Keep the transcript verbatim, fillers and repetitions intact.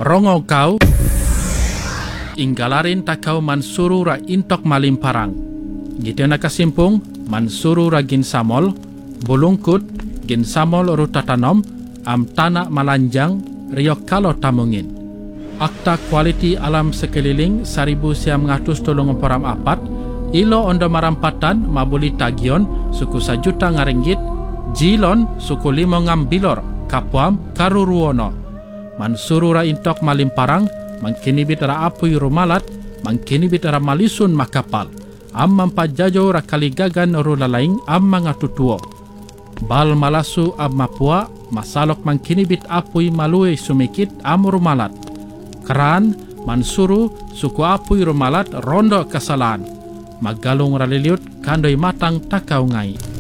rongo kau inggalarin takau mansuru ra intok malim parang. Gitu na kasimpung mansuru ra gin samol bulungkut gin samol rutatanom am tanah malanjang riok kalo tamungin. Akta kualiti alam sekeliling seribu siam ngatus tolong poram apat ilo ondo marampatan mabuli tagion suku sajuta ngaringgit jilon suku limo ngambilor kapuam karuruono. Mansuru ra intok malim parang mangkinibit ra apui rumalat mangkinibit ra malisun makapal am mampajajo ra kaligagan rulalaing am mangatutuo bal malasu am mapua masalok mangkinibit apui malue sumikit am rumalat keran mansuru suku apui rumalat rondo kesalahan magalung raliliut kandoi matang takau ngai.